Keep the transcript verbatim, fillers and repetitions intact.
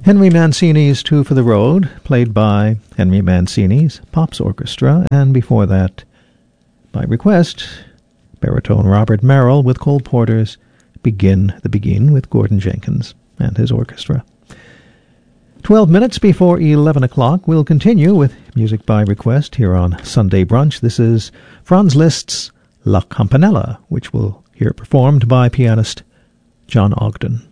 Henry Mancini's Two for the Road, played by Henry Mancini's Pops Orchestra, and before that, by request, baritone Robert Merrill with Cole Porter's Begin the Begin with Gordon Jenkins and his orchestra. Twelve minutes before eleven o'clock, we'll continue with music by request here on Sunday Brunch. This is Franz Liszt's La Campanella, which we'll hear performed by pianist John Ogden.